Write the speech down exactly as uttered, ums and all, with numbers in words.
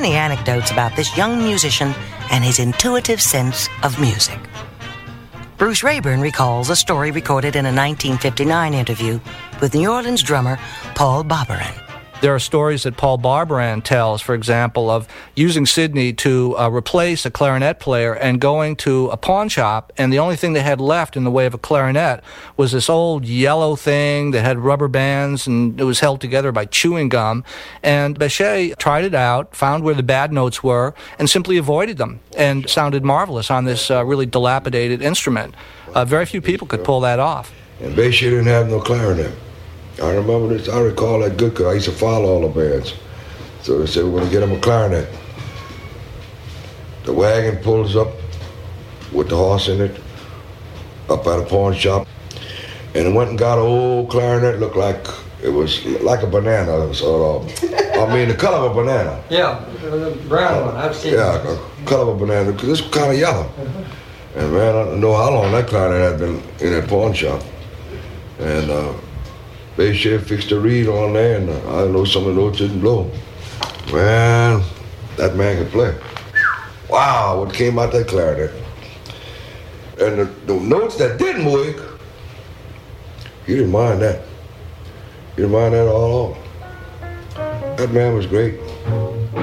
many anecdotes about this young musician and his intuitive sense of music. Bruce Rayburn recalls a story recorded in a nineteen fifty-nine interview with New Orleans drummer Paul Barbarin. There are stories that Paul Barbarin tells, for example, of using Sidney to uh, replace a clarinet player and going to a pawn shop, and the only thing they had left in the way of a clarinet was this old yellow thing that had rubber bands, and it was held together by chewing gum. And Bechet tried it out, found where the bad notes were, and simply avoided them, and sounded marvelous on this uh, really dilapidated instrument. Uh, very few people could pull that off. And Bechet didn't have no clarinet. I remember this, I recall that good because I used to follow all the bands. So they said, we're going to get him a clarinet. The wagon pulls up with the horse in it, up at a pawn shop, and I went and got an old clarinet, looked like it was like a banana, sort of. I mean, the color of a banana. Yeah, the brown one, I've seen it. Yeah, the color of a banana, because it's kind of yellow. Uh-huh. And man, I don't know how long that clarinet had been in that pawn shop. And uh, Bechet fixed the reed on there, and I know some of the notes didn't blow. Man, that man could play. Wow, what came out that clarinet. And the, the notes that didn't work, he didn't mind that. He didn't mind that at all. That man was great.